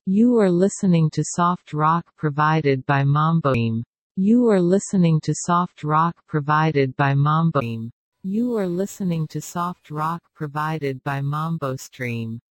You are listening to soft rock provided by Mambo. You are listening to soft rock provided by Mambo. You are listening to soft rock provided by Mambo Stream.